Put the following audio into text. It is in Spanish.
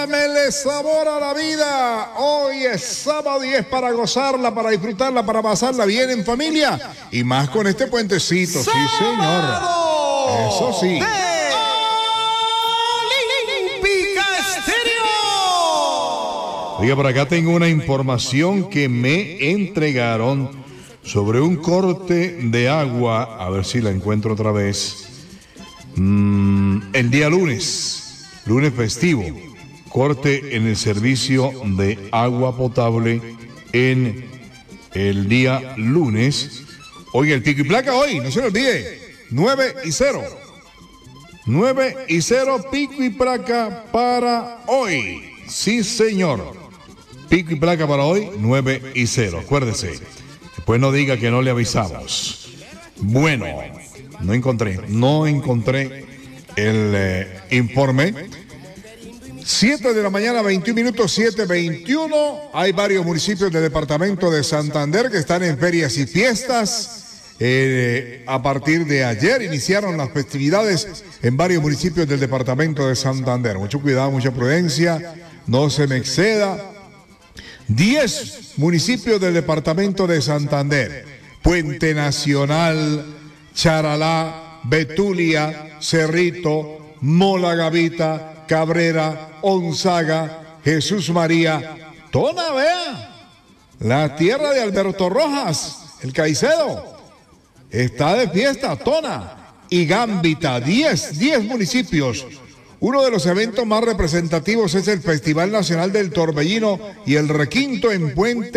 Póngamele sabor a la vida. Hoy es sábado y es para gozarla, para disfrutarla, para pasarla bien en familia. Y más con este puentecito, sí señor. Eso sí. Olímpica Estéreo. Oiga, por acá tengo una información que me entregaron sobre un corte de agua. A ver si la encuentro otra vez. El día lunes festivo. Corte en el servicio de agua potable en el día lunes. Oiga, el pico y placa hoy, no se lo olvide, 9-0. 9-0, pico y placa para hoy. Sí, señor. Pico y placa para hoy, 9-0. Acuérdese. Después no diga que no le avisamos. Bueno, no encontré el informe. 7 de la mañana, 21 minutos, 7:21. Hay varios municipios del departamento de Santander que están en ferias y fiestas. A partir de ayer iniciaron las festividades en varios municipios del departamento de Santander. Mucho cuidado, mucha prudencia, no se me exceda. 10 municipios del departamento de Santander: Puente Nacional, Charalá, Betulia, Cerrito, Mola Gavita, Cabrera, Onzaga, Jesús María, Tona, vea, la tierra de Alberto Rojas, el Caicedo, está de fiesta, Tona, y Gambita, 10 municipios. Uno de los eventos más representativos es el Festival Nacional del Torbellino y el requinto en Puente